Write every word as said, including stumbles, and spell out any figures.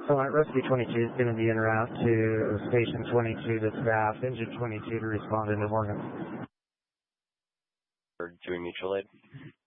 All right, Rescue twenty-two is going to be en route to Station twenty-two to staff, Engine twenty-two to respond into Morgan. Doing mutual aid.